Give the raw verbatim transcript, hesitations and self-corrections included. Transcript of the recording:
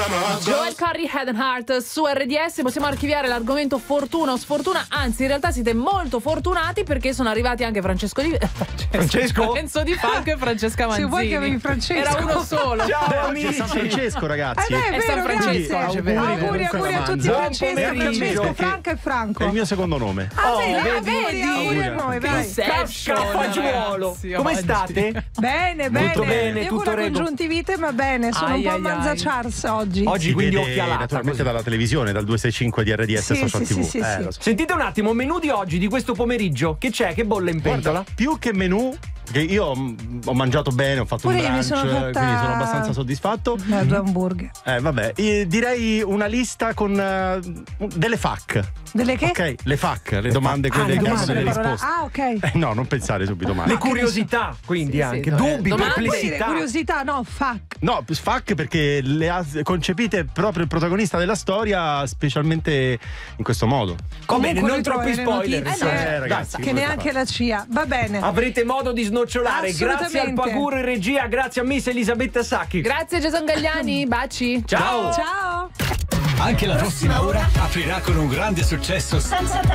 Joel Corry, Head and Heart su R D S. Possiamo archiviare l'argomento fortuna o sfortuna. Anzi, in realtà siete molto fortunati perché sono arrivati anche Francesco Di Francesco? Enzo Di Falco e Francesca Manzini. Se vuoi che avevi Francesco. Era uno solo. Ciao Oggi è San Francesco, ragazzi. Eh beh, è È San vero, Francesco, grazie. oggi, vero. Auguri, auguri a tutti, Buon Francesco, pomeriggio. Francesco, Franco e Franco. È il mio secondo nome. Ah, Oh, vedi, vedi? vedi, auguri a noi, vai. Scaffagiuolo. Ragazzi, Come oggi. state? Bene, bene. Tutto bene, Io tutto con la rego. congiuntivite, ma bene, sono Ai, un po' ai, manza ai. Charles oggi. Oggi Si quindi vede occhialata. naturalmente così. dalla televisione, dal duecentosessantacinque di R D S Sì, Social sì, tivù. sì, Eh, sì. lo so. Sentite un attimo, menù di oggi, di questo pomeriggio. Che c'è? Che bolle in pentola? Guarda, più che menù, che io mm, ho mangiato bene, ho fatto Pure un io mi brunch, sono fatta- quindi sono abbastanza soddisfatto. Eh, due hamburger. Eh, vabbè, eh, direi una lista con eh, delle F A Q. Delle che? Ok, le F A Q, le domande, Ah, quelle le che hanno domande, delle le parole- risposte. Ah, ok. Eh, no, non pensare subito male. Le curiosità, quindi Sì, anche. sì, Dubbi, domande- Vuoi dire perplessità. curiosità? No, fuck. No, F A Q perché le ha concepite proprio il protagonista della storia, specialmente in questo modo. Va bene, Comunque non noi troppi troviamo le spoiler. notizie. insomma. Eh, ragazzi, Dai, Che neanche la C I A. Va bene. avrete modo di snocciolare. Grazie al Assolutamente. Paguro in regia, grazie a Miss Elisabetta Sacchi. Grazie Jason Gagliani, baci. Ciao. Ciao. Anche la prossima ora aprirà con un grande successo.